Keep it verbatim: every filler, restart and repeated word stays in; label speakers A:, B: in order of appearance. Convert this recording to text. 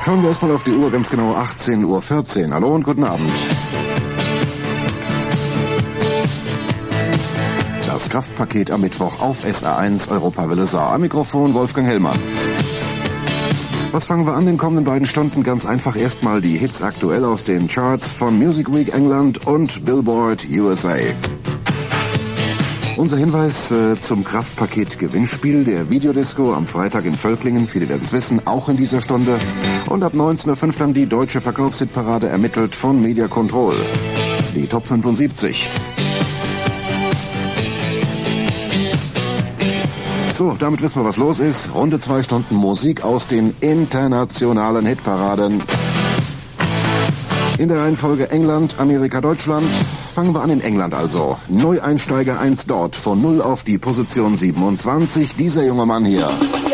A: Schauen wir erstmal auf die Uhr, ganz genau achtzehn Uhr vierzehn. Hallo und guten Abend. Das Kraftpaket am Mittwoch auf S R eins Europawelle Saar. Am Mikrofon Wolfgang Hellmann. Was fangen wir an den kommenden beiden Stunden? Ganz einfach erstmal die Hits aktuell aus den Charts von Music Week England und Billboard U S A. Unser Hinweis äh, zum Kraftpaket-Gewinnspiel der Videodisco am Freitag in Völklingen. Viele werden es wissen, auch in dieser Stunde. Und ab neunzehn Uhr fünf dann die deutsche Verkaufshitparade ermittelt von Media Control. Die Top fünfundsiebzig. So, damit wissen wir, was los ist. Runde zwei Stunden Musik aus den internationalen Hitparaden. In der Reihenfolge England, Amerika, Deutschland. Fangen wir an in England also. Neueinsteiger eins dort, von null auf die Position siebenundzwanzig. Dieser junge Mann hier.